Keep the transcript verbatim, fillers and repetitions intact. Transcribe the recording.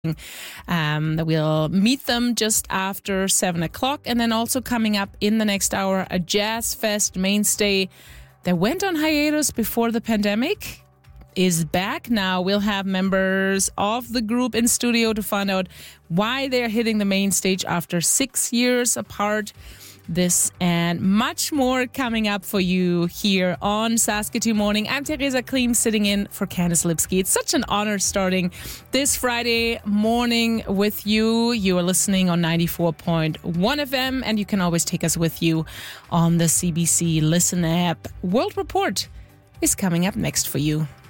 Um, we'll meet them just after seven o'clock. And then also coming up in the next hour, a Jazz Fest mainstay that went on hiatus before the pandemic is back now. We'll have members of the group in studio to find out why they're hitting the main stage after six years apart. This and much more coming up for you here on Saskatoon Morning. I'm Theresa Klim, sitting in for Candice Lipsky. It's such an honor starting this Friday morning with you. You are listening on ninety-four point one F M, and you can always take us with you on the C B C Listen app. World Report is coming up next for you.